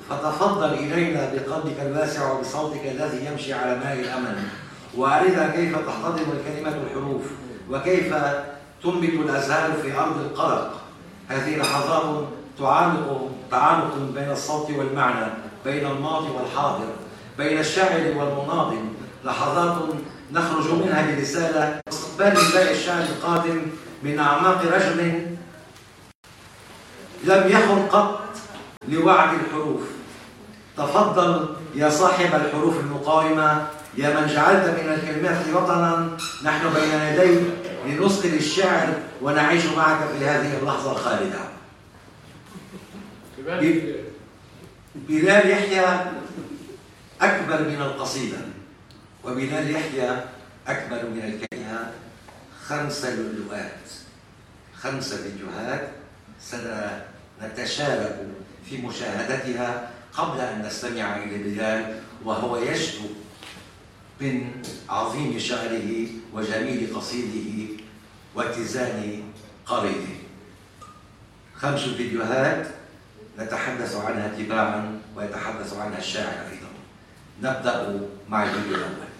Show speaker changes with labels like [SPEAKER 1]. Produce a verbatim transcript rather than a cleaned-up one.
[SPEAKER 1] فتفضل إلينا بقلبك الواسع وبصوتك الذي يمشي على ماء الأمل، وأرنا كيف تحتضن الكلمة الحروف، وكيف تنبت الأزهار في أرض القلق. هذه لحظات تعانق تعانق بين الصوت والمعنى، بين الماضي والحاضر، بين الشاعر والمناضل. لحظات نخرج منها برسالة استقبال نداء الشعر القادم من أعماق رجل لم يخن قط لوعد الحروف. تفضل يا صاحب الحروف المقاومة، يا من جعلت من الكلمات وطنا. نحن بين يديك لنسقي الشعر ونعيش معك في هذه اللحظة الخالدة. بلال يحيى أكبر من القصيدة، وبلال يحيى أكبر من الكلمة. خمسة لؤلؤات، خمسة فيديوهات سنتشارك في مشاهدتها قبل أن نستمع إلى بلال وهو يشدو من عظيم شعره وجميل قصيده واتزان قريده. خمس فيديوهات نتحدث عنها تباعا ويتحدث عنها الشاعر أيضا. نبدأ مع الفيديو الأول.